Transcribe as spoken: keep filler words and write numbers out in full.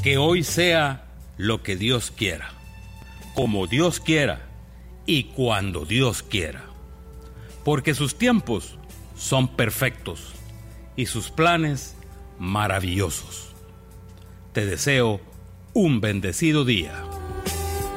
Que hoy sea lo que Dios quiera, como Dios quiera y cuando Dios quiera. Porque sus tiempos son perfectos y sus planes maravillosos. Te deseo un bendecido día.